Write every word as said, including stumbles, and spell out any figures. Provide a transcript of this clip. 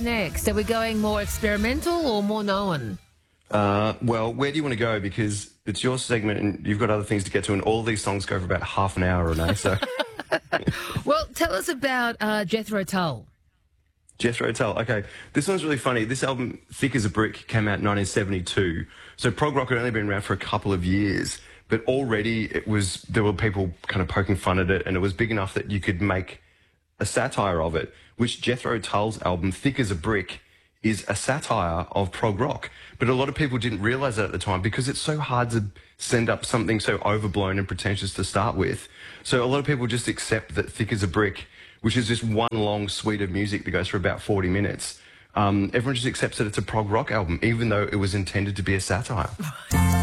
next? Are we going more experimental or more known? Uh, well, where do you want to go? Because it's your segment and you've got other things to get to, and all these songs go for about half an hour, Renee. So, Well, tell us about uh, Jethro Tull. Jethro Tull. Okay, this one's really funny. This album, Thick as a Brick, came out in nineteen seventy-two. So prog rock had only been around for a couple of years, but already it was there were people kind of poking fun at it, and it was big enough that you could make a satire of it. Which Jethro Tull's album, Thick as a Brick, is a satire of prog rock. But a lot of people didn't realise that at the time because it's so hard to send up something so overblown and pretentious to start with. So a lot of people just accept that Thick as a Brick, which is just one long suite of music that goes for about forty minutes, um, everyone just accepts that it's a prog rock album, even though it was intended to be a satire.